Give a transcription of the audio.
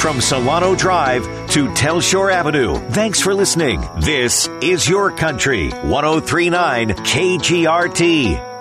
From Solano Drive to Telshore Avenue. Thanks for listening. This is Your Country, 103.9 KGRT.